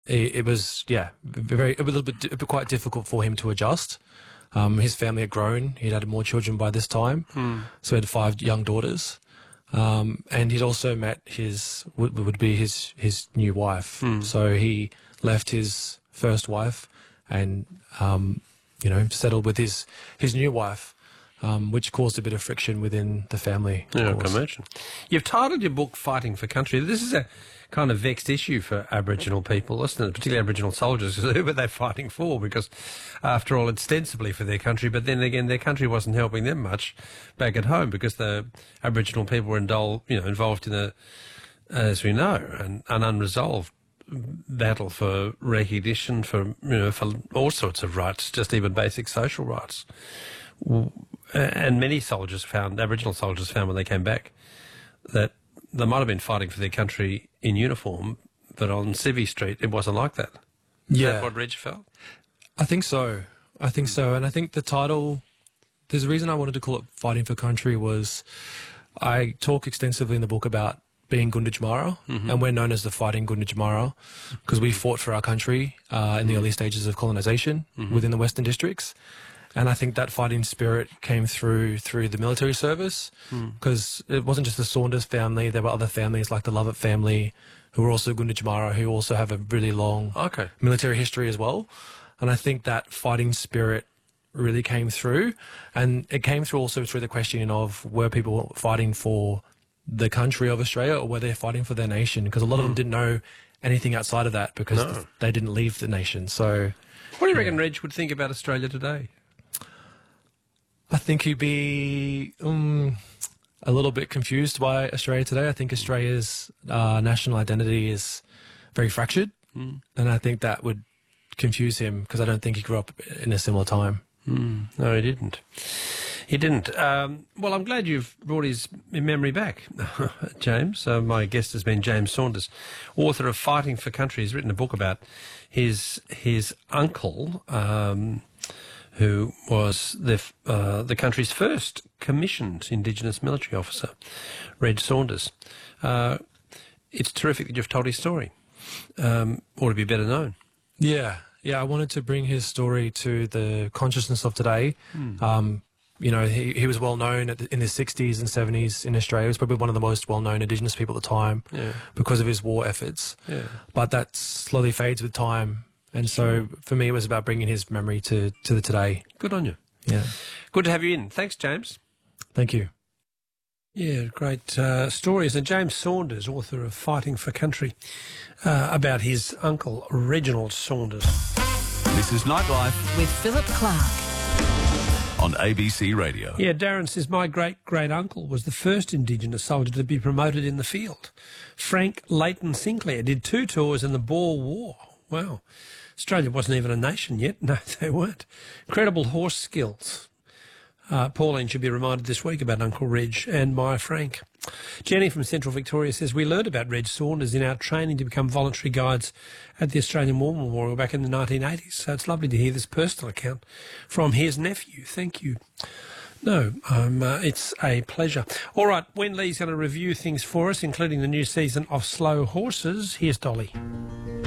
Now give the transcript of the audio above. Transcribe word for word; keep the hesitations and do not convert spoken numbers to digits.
it, it was, yeah, very, a little bit, di- quite difficult for him to adjust. Um, his family had grown. He'd had more children by this time. Mm. So he had five young daughters. Um, and he'd also met his, would, would be his, his new wife. Mm. So he left his first wife and, um, you know, settled with his, his new wife, um, which caused a bit of friction within the family. Yeah, I of can course. imagine. You've titled your book Fighting for Country. This is a kind of vexed issue for Aboriginal people, isn't it? Particularly Aboriginal soldiers, because who were they fighting for? Because, after all, ostensibly for their country, but then again, their country wasn't helping them much back at home because the Aboriginal people were indul- you know, involved in a, as we know, an, an unresolved battle for recognition, for you know, for all sorts of rights, just even basic social rights. And many soldiers found, Aboriginal soldiers found when they came back, that they might have been fighting for their country in uniform, but on Civvy Street it wasn't like that. Is Yeah. that what Reg felt? I think so. I think so. And I think the title, there's a reason I wanted to call it Fighting for Country was I talk extensively in the book about being Gunditjmara, Mm-hmm. and we're known as the Fighting Gunditjmara because we fought for our country uh, in the early stages of colonisation Mm-hmm. within the Western Districts. And I think that fighting spirit came through through the military service because it wasn't just the Saunders family. There were other families like the Lovett family who were also Gunditjmara, who also have a really long Okay. military history as well. And I think that fighting spirit really came through. And it came through also through the question of were people fighting for the country of Australia or were they fighting for their nation? Because a lot of them didn't know anything outside of that because No. they didn't leave the nation. So What do you reckon Reg would think about Australia today? I think he'd be um, a little bit confused by Australia today. I think Australia's uh, national identity is very fractured. Mm. And I think that would confuse him because I don't think he grew up in a similar time. Mm. No, he didn't. He didn't. Um, well, I'm glad you've brought his memory back, James. Uh, my guest has been James Saunders, author of Fighting for Country. He's written a book about his his uncle, um, who was the uh, the country's first commissioned Indigenous military officer, Reg Saunders. Uh, it's terrific that you've told his story. Um, ought to be better known. Yeah, yeah. I wanted to bring his story to the consciousness of today. Mm. Um, you know, he, he was well known at the, in the sixties and seventies in Australia. He was probably one of the most well-known Indigenous people at the time Yeah. because of his war efforts. Yeah. But that slowly fades with time. And so for me, it was about bringing his memory to, to the today. Good on you. Yeah. Good to have you in. Thanks, James. Thank you. Yeah, great uh, stories. And James Saunders, author of Fighting for Country, uh, about his uncle, Reginald Saunders. This is Nightlife With Philip Clark. on A B C Radio. Yeah, Darren says, my great-great-uncle was the first Indigenous soldier to be promoted in the field. Frank Leighton Sinclair did two tours in the Boer War. Wow. Australia wasn't even a nation yet. No, they weren't. Incredible horse skills. Uh, Pauline should be reminded this week about Uncle Reg and my Frank. Jenny from Central Victoria says, we learned about Reg Saunders in our training to become voluntary guides at the Australian War Memorial back in the nineteen eighties. So it's lovely to hear this personal account from his nephew. Thank you. No, um, uh, it's a pleasure. All right, Wen Lee's going to review things for us, including the new season of Slow Horses. Here's Dolly.